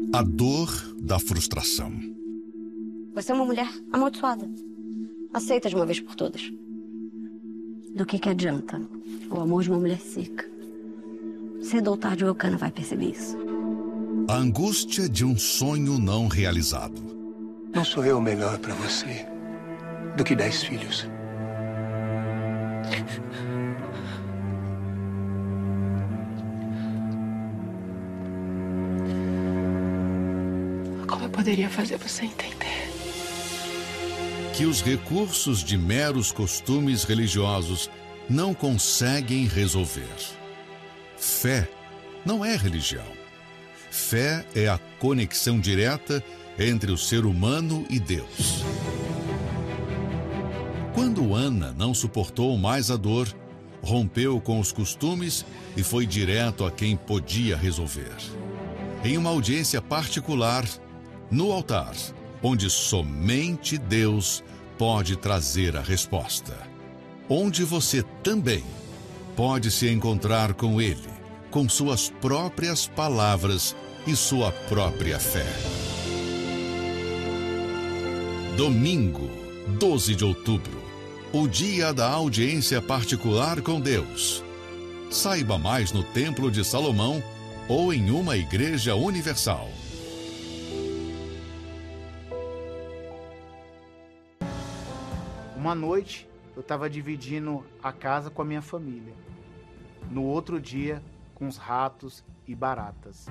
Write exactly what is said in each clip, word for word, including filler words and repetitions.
A dor da frustração. Você é uma mulher amaldiçoada. Aceita de uma vez por todas. Do que que adianta o amor de uma mulher seca? Cedo ou tarde o Elcano vai perceber isso. A angústia de um sonho não realizado. Não sou eu melhor pra você do que dez filhos. Como eu poderia fazer você entender? Que os recursos de meros costumes religiosos não conseguem resolver. Fé não é religião. Fé é a conexão direta entre o ser humano e Deus. Quando Ana não suportou mais a dor, rompeu com os costumes e foi direto a quem podia resolver. Em uma audiência particular, no altar, onde somente Deus pode trazer a resposta. Onde você também pode se encontrar com Ele, com suas próprias palavras e sua própria fé. Domingo, doze de outubro, o dia da audiência particular com Deus. Saiba mais no Templo de Salomão ou em uma igreja universal. Uma noite, eu estava dividindo a casa com a minha família. No outro dia, com os ratos e baratas.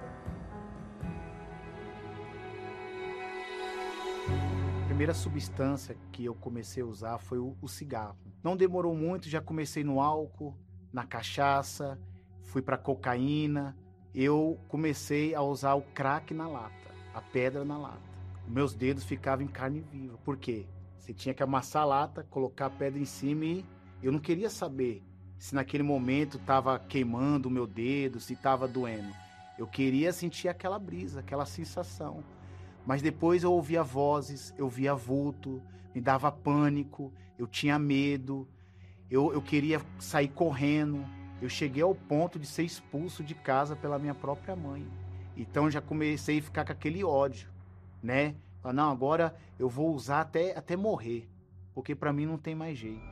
A primeira substância que eu comecei a usar foi o, o cigarro. Não demorou muito, já comecei no álcool, na cachaça, fui para cocaína. Eu comecei a usar o crack na lata, a pedra na lata. Meus dedos ficavam em carne viva. Por quê? Você tinha que amassar a lata, colocar a pedra em cima e eu não queria saber se naquele momento estava queimando o meu dedo, se estava doendo. Eu queria sentir aquela brisa, aquela sensação. Mas depois eu ouvia vozes, eu via vulto, me dava pânico, eu tinha medo, eu, eu queria sair correndo. Eu cheguei ao ponto de ser expulso de casa pela minha própria mãe. Então já comecei a ficar com aquele ódio, né? Não, agora eu vou usar até, até morrer, porque pra mim não tem mais jeito.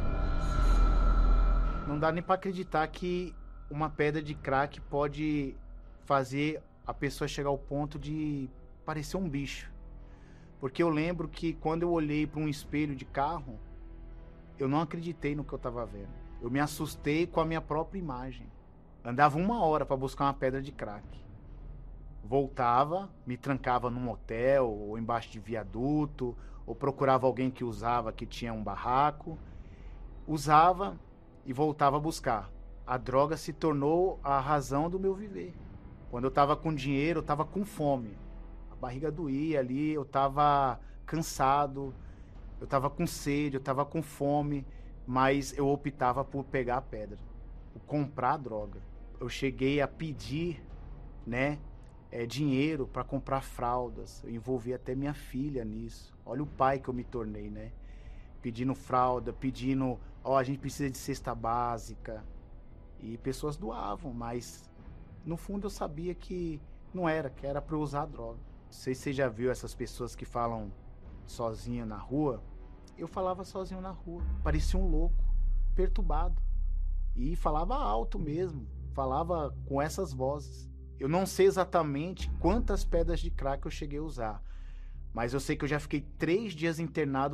Não dá nem pra acreditar que uma pedra de crack pode fazer a pessoa chegar ao ponto de parecer um bicho. Porque eu lembro que quando eu olhei para um espelho de carro, eu não acreditei no que eu tava vendo. Eu me assustei com a minha própria imagem. Andava uma hora para buscar uma pedra de crack. Voltava, me trancava num hotel ou embaixo de viaduto, ou procurava alguém que usava, que tinha um barraco. Usava e voltava a buscar. A droga se tornou a razão do meu viver. Quando eu tava com dinheiro, eu tava com fome. A barriga doía ali, eu tava cansado, eu tava com sede, eu tava com fome, mas eu optava por pegar a pedra, por comprar a droga. Eu cheguei a pedir, né, é, dinheiro para comprar fraldas. Eu envolvi até minha filha nisso. Olha o pai que eu me tornei, né? Pedindo fralda, pedindo, ó, a gente precisa de cesta básica. E pessoas doavam, mas no fundo eu sabia que não era, que era para eu usar a droga. Não sei se você já viu essas pessoas que falam sozinho na rua. Eu falava sozinho na rua, parecia um louco, perturbado. E falava alto mesmo, falava com essas vozes. Eu não sei exatamente quantas pedras de crack eu cheguei a usar, mas eu sei que eu já fiquei três dias internado